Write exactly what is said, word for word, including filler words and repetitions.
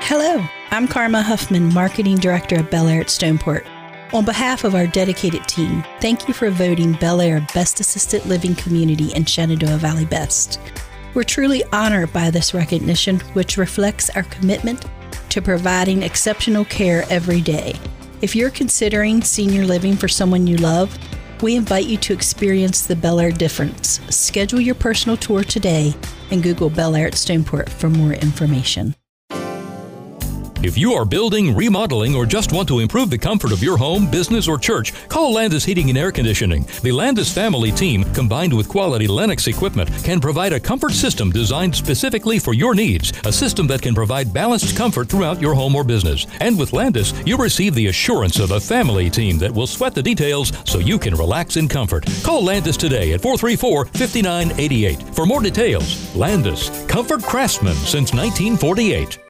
Hello, I'm Karma Huffman, Marketing Director of Bel Air at Stoneport. On behalf of our dedicated team, thank you for voting Bel Air Best Assisted Living Community in Shenandoah Valley Best. We're truly honored by this recognition, which reflects our commitment to providing exceptional care every day. If you're considering senior living for someone you love, we invite you to experience the Bel Air difference. Schedule your personal tour today and Google Bel Air at Stoneport for more information. If you are building, remodeling, or just want to improve the comfort of your home, business, or church, call Landis Heating and Air Conditioning. The Landis family team, combined with quality Lennox equipment, can provide a comfort system designed specifically for your needs, a system that can provide balanced comfort throughout your home or business. And with Landis, you receive the assurance of a family team that will sweat the details so you can relax in comfort. Call Landis today at four three four, five nine eight eight. For more details, Landis, comfort craftsman since nineteen forty-eight.